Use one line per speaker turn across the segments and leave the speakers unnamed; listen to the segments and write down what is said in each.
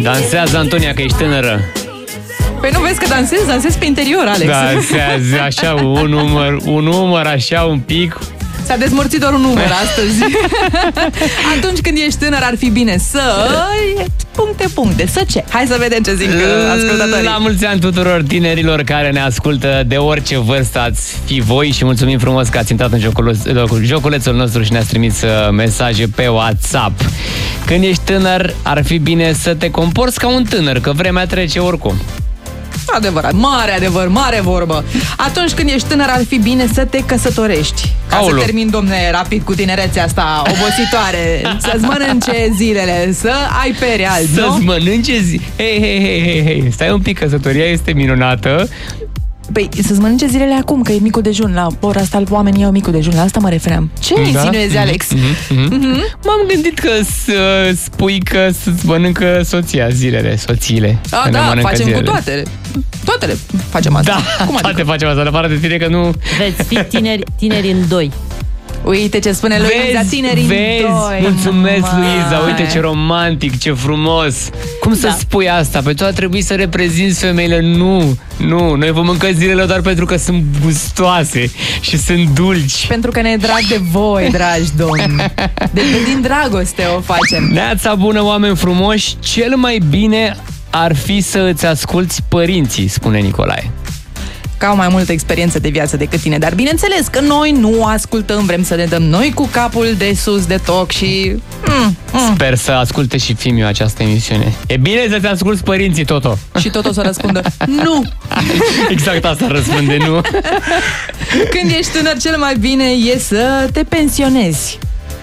Dansează, Antonia, că ești tânără.
Păi nu vezi că dansezi pe interior, Alex.
Dansează, așa, un număr, așa, un pic.
S-a dezmorțit doar un număr astăzi. Atunci când ești tânăr ar fi bine să... puncte, să ce? Hai să vedem ce zic ascultătorii.
La mulți ani tuturor tinerilor care ne ascultă de orice vârstă ați fi voi și mulțumim frumos că ați intrat în joculețul nostru și ne-ați trimis mesaje pe WhatsApp. Când ești tânăr ar fi bine să te comporți ca un tânăr, că vremea trece oricum.
Adevărat, mare adevăr, mare vorbă. Atunci când ești tânăr ar fi bine să te căsătorești. Ca să termin, domne, rapid cu tinerețea asta obositoare. Să-ți mănânce zilele, să ai pere albi, nu?
Să-ți mănânce Hei, stai un pic, căsătoria este minunată.
Păi să-ți mănânce zilele acum, că e micul dejun. La ora asta oamenii iau micul dejun. La asta mă refeream. Ce insinuezi, Alex?
M-am gândit că să spui că să-ți mănâncă soția zilele, soțiile.
Da, facem zilele. Cu toate. Toate facem asta.
Da, cum adică? Toate facem asta, în afară de tine, că nu...
Veți fi tineri în doi.
Uite ce spune Luiza, tineri în doi.
Mulțumesc, Luiza, uite ce romantic, ce frumos. Cum să spui asta? Pe tu ar trebui să reprezinți femeile. Nu, noi vom mânca zilele doar pentru că sunt gustoase și sunt dulci.
Pentru că ne e drag de voi, dragi domni. Din dragoste o facem.
Neața bună, oameni frumoși, cel mai bine ar fi să îți asculți părinții, spune Nicolae.
Că au mai multă experiență de viață decât tine, dar bineînțeles că noi nu ascultăm, vrem să ne dăm noi cu capul de sus de toc și...
Sper să asculte și Fimiu această emisiune. E bine să-ți asculți părinții, Toto.
Și Toto o să răspundă, nu!
Exact asta răspunde, nu.
Când ești tânăr, cel mai bine e să te pensionezi.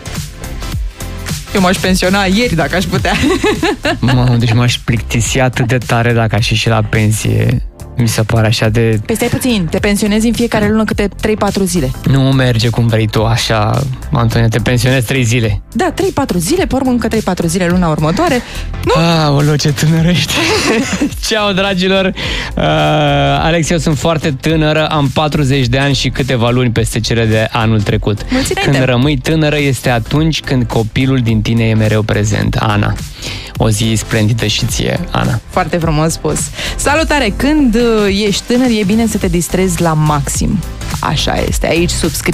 Eu m-aș pensiona ieri dacă aș putea.
Deci m-aș plictisi atât de tare dacă aș ieși la pensie. Mi se pare așa de...
Păi stai puțin, te pensionezi în fiecare lună câte 3-4 zile.
Nu merge cum vrei tu, așa, Antonia, te pensionezi 3 zile.
Da, 3-4 zile, pe urmă încă 3-4 zile luna următoare. Nu?
Aoleu, ce tânărești. Ceau, dragilor. Alex, eu sunt foarte tânără, am 40 de ani și câteva luni peste cele de anul trecut. Când rămâi tânără este atunci când copilul din tine e mereu prezent. Ana. O zi splendidă și ție, Ana.
Foarte frumos spus. Salutare! Când ești tânăr, e bine să te distrezi la maxim. Așa este. Aici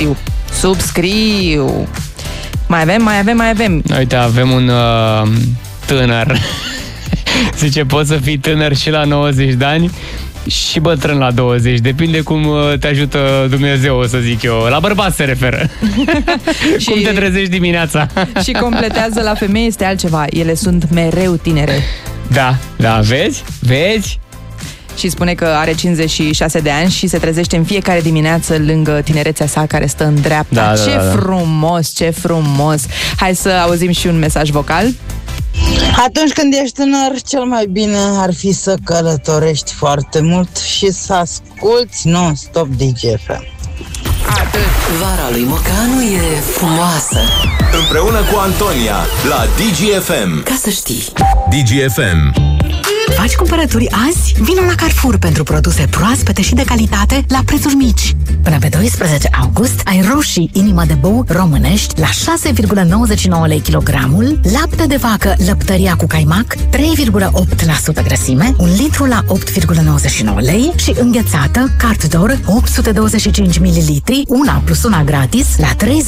subscriu. Mai avem.
Uite, avem un tânăr. Zice, poți să fii tânăr și la 90 de ani și bătrân la 20. Depinde cum te ajută Dumnezeu, o să zic eu. La bărbat se referă. Cum te trezești dimineața.
Și completează, la femei este altceva. Ele sunt mereu tinere.
Da, vezi?
Și spune că are 56 de ani și se trezește în fiecare dimineață lângă tinerețea sa care stă în dreapta. Ce frumos! Hai să auzim și un mesaj vocal.
Atunci când ești tânăr, cel mai bine ar fi să călătorești foarte mult și să asculți non-stop DGFM.
Atât.
Vara lui Mocanu e frumoasă.
Împreună cu Antonia la DGFM.
Ca să știi.
DGFM.
Faci cumpărături azi? Vino la Carrefour pentru produse proaspete și de calitate la prețuri mici. Până pe 12 august ai roșii inimă de bou românești la 6,99 lei kilogramul, lapte de vacă lăptăria cu caimac 3,8% grăsime, 1 litru la 8,99 lei și înghețată Carte d'Or 825 ml, una plus una gratis la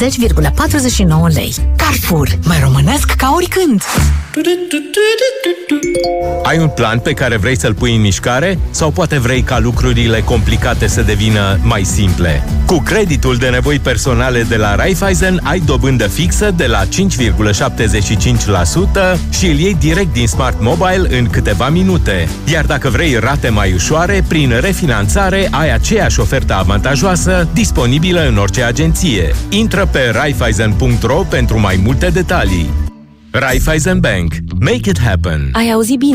30,49 lei. Carrefour, mai românesc ca oricând!
Ai un plan pe care vrei să-l pui în mișcare? Sau poate vrei ca lucrurile complicate să devină mai simple? Cu creditul de nevoi personale de la Raiffeisen ai dobândă fixă de la 5,75% și îl iei direct din Smart Mobile în câteva minute. Iar dacă vrei rate mai ușoare, prin refinanțare ai aceeași ofertă avantajoasă disponibilă în orice agenție. Intră pe raiffeisen.ro pentru mai multe detalii. Raiffeisen Bank. Make it happen.
Ai auzit bine.